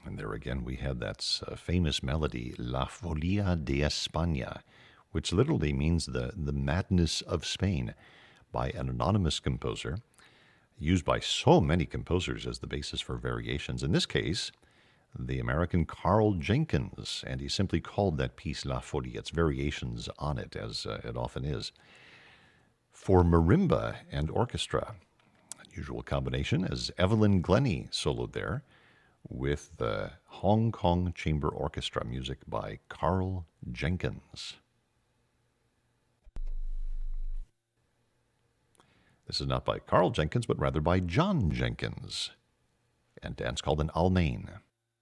And there again we had that famous melody, La Folia de España, which literally means the madness of Spain, by an anonymous composer, used by so many composers as the basis for variations. In this case, the American Carl Jenkins, and he simply called that piece La Folia. It's variations on it, as it often is. For marimba and orchestra, unusual combination, as Evelyn Glennie soloed there, with the Hong Kong Chamber Orchestra, music by Carl Jenkins. This is not by Carl Jenkins, but rather by John Jenkins, and dance called an Almain.